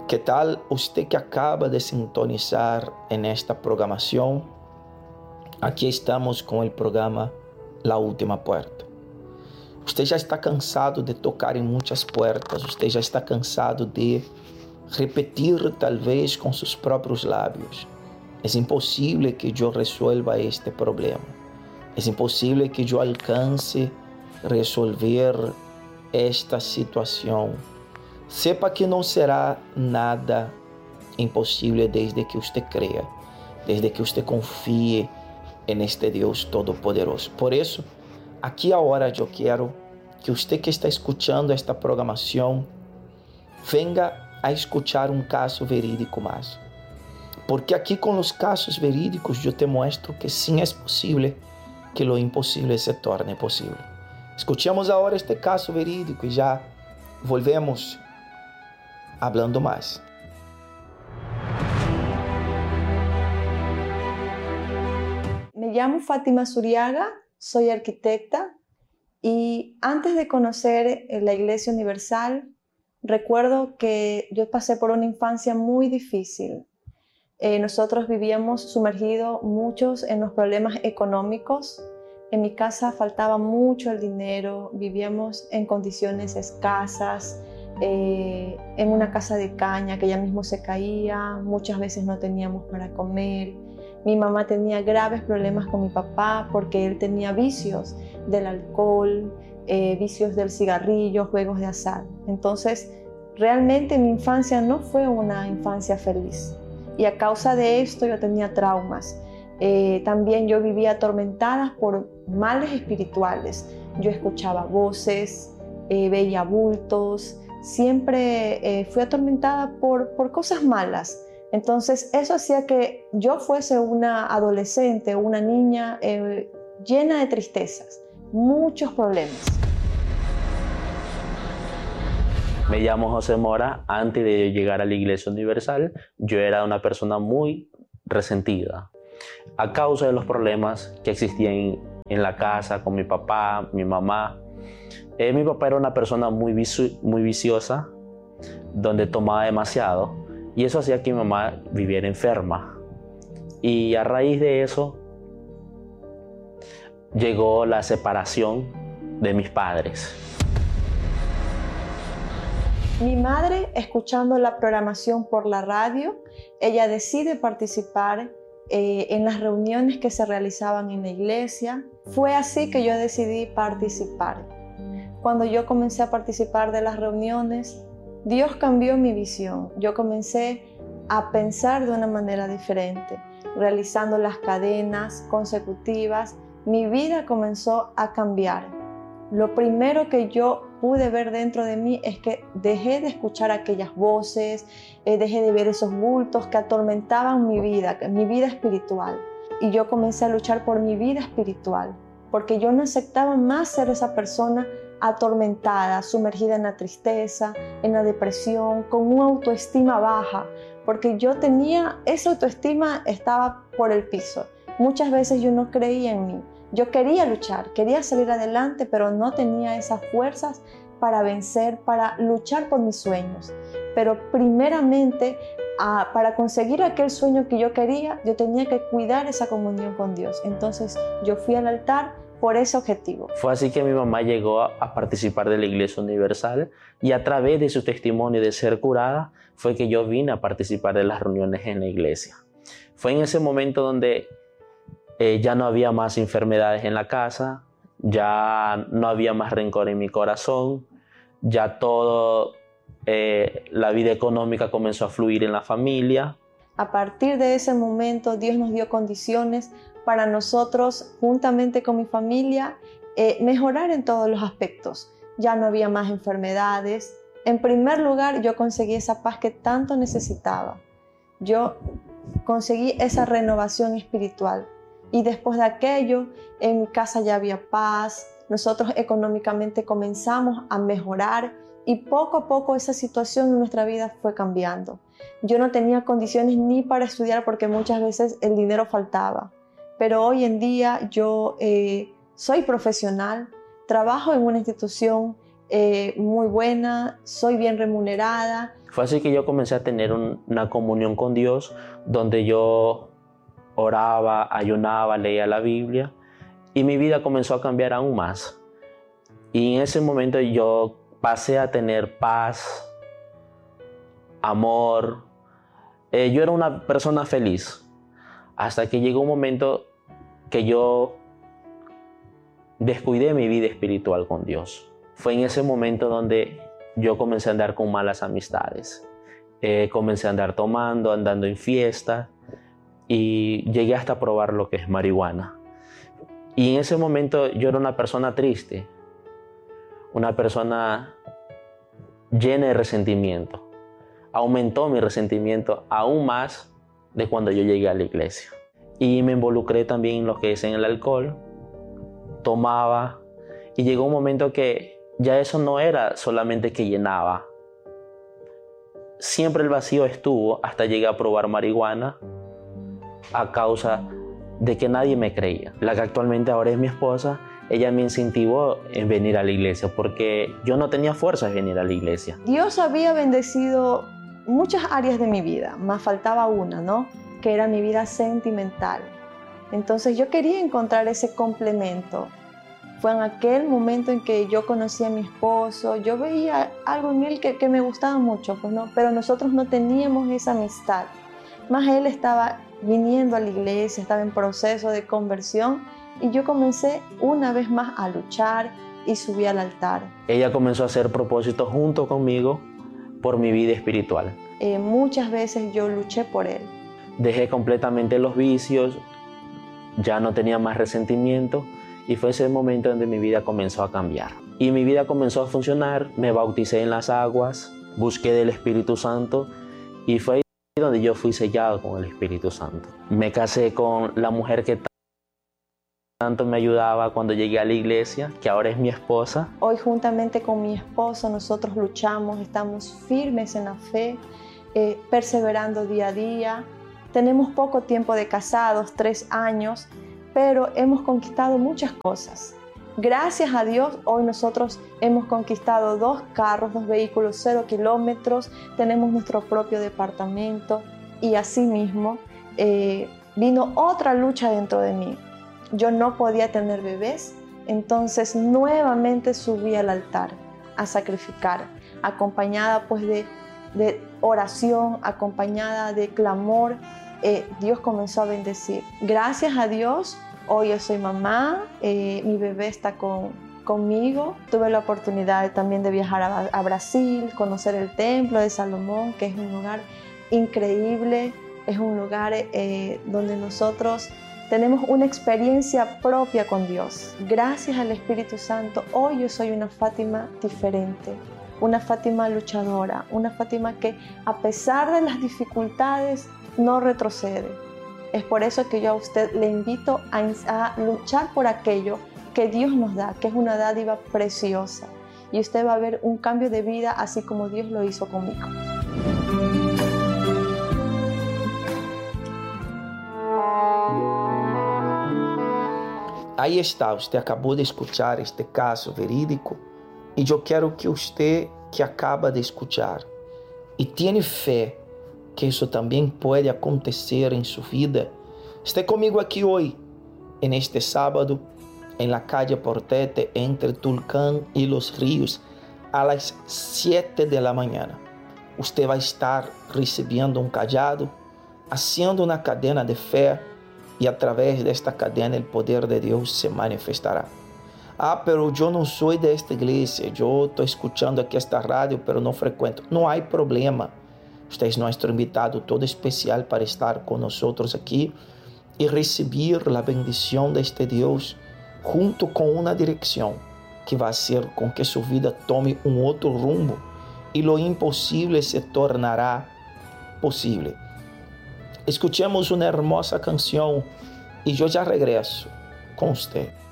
¿Qué tal usted que acaba de sintonizar en esta programación? Aquí estamos con el programa La Última Puerta. Usted ya está cansado de tocar en muchas puertas, usted ya está cansado de repetir tal vez con sus propios labios: es imposible que yo resuelva este problema, es imposible que yo alcance resolver esta situación. Sepa que no será nada imposible desde que usted crea, desde que usted confíe en este Dios Todopoderoso. Por eso, aquí ahora yo quiero que usted que está escuchando esta programación venga a escuchar un caso verídico más. Porque aquí con los casos verídicos yo te muestro que sí es posible que lo imposible se torne posible. Escuchemos ahora este caso verídico y ya volvemos hablando más. Me llamo Fátima Zuriaga, soy arquitecta y antes de conocer la Iglesia Universal, recuerdo que yo pasé por una infancia muy difícil. Nosotros vivíamos sumergidos muchos en los problemas económicos. En mi casa faltaba mucho el dinero, vivíamos en condiciones escasas, en una casa de caña que ya mismo se caía, muchas veces no teníamos para comer. Mi mamá tenía graves problemas con mi papá porque él tenía vicios del alcohol, vicios del cigarrillo, juegos de azar. Entonces, realmente mi infancia no fue una infancia feliz. Y a causa de esto yo tenía traumas. También yo vivía atormentada por males espirituales. Yo escuchaba voces, veía bultos, siempre fui atormentada por cosas malas. Entonces eso hacía que yo fuese una adolescente, una niña llena de tristezas, muchos problemas. Me llamo José Mora. Antes de llegar a la Iglesia Universal, yo era una persona muy resentida a causa de los problemas que existían en la casa con mi papá, mi mamá. Mi papá era una persona muy viciosa, donde tomaba demasiado, y eso hacía que mi mamá viviera enferma. Y a raíz de eso llegó la separación de mis padres. Mi madre, escuchando la programación por la radio, ella decide participar en las reuniones que se realizaban en la iglesia. Fue así que yo decidí participar. Cuando yo comencé a participar de las reuniones, Dios cambió mi visión. Yo comencé a pensar de una manera diferente. Realizando las cadenas consecutivas, mi vida comenzó a cambiar. Lo primero que yo pude ver dentro de mí es que dejé de escuchar aquellas voces, dejé de ver esos bultos que atormentaban mi vida espiritual. Y yo comencé a luchar por mi vida espiritual, porque yo no aceptaba más ser esa persona atormentada, sumergida en la tristeza, en la depresión, con una autoestima baja, porque yo tenía, esa autoestima estaba por el piso. Muchas veces yo no creía en mí. Yo quería luchar, quería salir adelante, pero no tenía esas fuerzas para vencer, para luchar por mis sueños. Pero primeramente, para conseguir aquel sueño que yo quería, yo tenía que cuidar esa comunión con Dios. Entonces yo fui al altar por ese objetivo. Fue así que mi mamá llegó a participar de la Iglesia Universal, y a través de su testimonio de ser curada fue que yo vine a participar de las reuniones en la iglesia. Fue en ese momento donde ya no había más enfermedades en la casa, ya no había más rencor en mi corazón, ya todo, la vida económica comenzó a fluir en la familia. A partir de ese momento Dios nos dio condiciones para nosotros, juntamente con mi familia, mejorar en todos los aspectos. Ya no había más enfermedades. En primer lugar, yo conseguí esa paz que tanto necesitaba. Yo conseguí esa renovación espiritual. Y después de aquello, en mi casa ya había paz. Nosotros económicamente comenzamos a mejorar y poco a poco esa situación en nuestra vida fue cambiando. Yo no tenía condiciones ni para estudiar porque muchas veces el dinero faltaba. Pero hoy en día yo soy profesional, trabajo en una institución muy buena, soy bien remunerada. Fue así que yo comencé a tener una comunión con Dios, donde yo oraba, ayunaba, leía la Biblia, y mi vida comenzó a cambiar aún más. Y en ese momento yo pasé a tener paz, amor. Yo era una persona feliz, hasta que llegó un momento que yo descuidé mi vida espiritual con Dios. Fue en ese momento donde yo comencé a andar con malas amistades. Comencé a andar tomando, andando en fiesta, y llegué hasta probar lo que es marihuana. Y en ese momento yo era una persona triste, una persona llena de resentimiento. Aumentó mi resentimiento aún más de cuando yo llegué a la iglesia. Y me involucré también en lo que es en el alcohol, tomaba, y llegó un momento que ya eso no era solamente que llenaba. Siempre el vacío estuvo hasta llegué a probar marihuana a causa de que nadie me creía. La que actualmente ahora es mi esposa, ella me incentivó en venir a la iglesia porque yo no tenía fuerzas de venir a la iglesia. Dios había bendecido muchas áreas de mi vida, más faltaba una, ¿no? Que era mi vida sentimental. Entonces yo quería encontrar ese complemento. Fue en aquel momento en que yo conocí a mi esposo, yo veía algo en él que me gustaba mucho, pues no, pero nosotros no teníamos esa amistad. Más él estaba viniendo a la iglesia, estaba en proceso de conversión, y yo comencé una vez más a luchar y subí al altar. Ella comenzó a hacer propósitos junto conmigo por mi vida espiritual. Muchas veces yo luché por él. Dejé completamente los vicios, ya no tenía más resentimiento, y fue ese momento donde mi vida comenzó a cambiar. Y mi vida comenzó a funcionar, me bauticé en las aguas, busqué del Espíritu Santo, y fue ahí donde yo fui sellado con el Espíritu Santo. Me casé con la mujer que tanto me ayudaba cuando llegué a la iglesia, que ahora es mi esposa. Hoy, juntamente con mi esposo, nosotros luchamos, estamos firmes en la fe, perseverando día a día. Tenemos poco tiempo de casados, 3 años, pero hemos conquistado muchas cosas. Gracias a Dios, hoy nosotros hemos conquistado 2 carros, 2 vehículos, 0 kilómetros, tenemos nuestro propio departamento, y asimismo vino otra lucha dentro de mí. Yo no podía tener bebés, entonces nuevamente subí al altar a sacrificar, acompañada pues de oración, acompañada de clamor. Dios comenzó a bendecir. Gracias a Dios, hoy yo soy mamá, mi bebé está conmigo. Tuve la oportunidad también de viajar a Brasil, conocer el templo de Salomón, que es un lugar increíble, es un lugar donde nosotros tenemos una experiencia propia con Dios. Gracias al Espíritu Santo, hoy yo soy una Fátima diferente, una Fátima luchadora, una Fátima que a pesar de las dificultades no retrocede. Es por eso que yo a usted le invito a luchar por aquello que Dios nos da, que es una dádiva preciosa. Y usted va a ver un cambio de vida así como Dios lo hizo conmigo. Ahí está, usted acabó de escuchar este caso verídico, y yo quiero que usted que acaba de escuchar y tiene fe que eso también puede acontecer en su vida, esté conmigo aquí hoy, en este sábado, en la calle Portete, entre Tulcán y Los Ríos, a las 7 de la mañana. Usted va a estar recibiendo un callado, haciendo una cadena de fe, y a través de esta cadena el poder de Dios se manifestará. Pero yo no soy de esta iglesia, yo estoy escuchando aquí esta radio, pero no frecuento. No hay problema. Usted es nuestro invitado todo especial para estar con nosotros aquí y recibir la bendición de este Dios junto con una dirección que va a hacer con que su vida tome un otro rumbo y lo imposible se tornará posible. Escuchemos una hermosa canción y yo ya regreso con usted.